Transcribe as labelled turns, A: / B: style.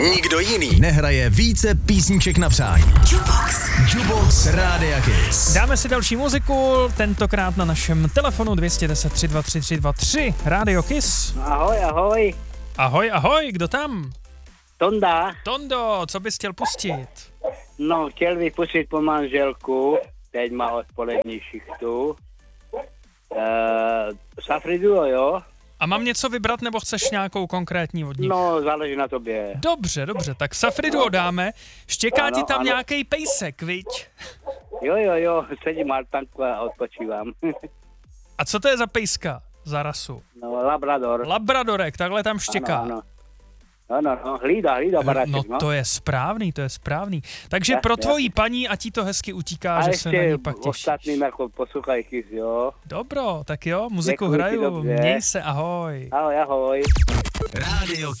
A: Nikdo jiný nehraje více písniček na přání. Jukebox Rádia Kiss.
B: Dáme si další muziku, tentokrát na našem telefonu 210 323 323 Radio Kiss.
C: Ahoj.
B: Ahoj, kdo tam?
C: Tonda.
B: Tondo, co bys chtěl pustit?
C: No, chtěl bych pustit po manželku, teď má odpolední šichtu. Safri Duo, jo?
B: A mám něco vybrat, nebo chceš nějakou konkrétní od nich?
C: No, záleží na tobě.
B: Dobře, tak Safri Duo dáme. Štěká ti tam nějaký pejsek, viď?
C: Jo, sedím altanku a odpočívám.
B: A co to je za pejska, za rasu?
C: No, Labrador.
B: Labradorek, takhle tam štěká.
C: Ano. Hlídá baráček,
B: no. To je správný. Takže pro tvojí paní, a ti to hezky utíká,
C: a
B: že se na ní pak těší.
C: ostatním jako poslouchají Kiss, jo.
B: Dobro, tak jo, muziku
C: Děkuji ti,
B: hraju,
C: dobře.
B: měj se, ahoj.
C: Ahoj.
A: Rádio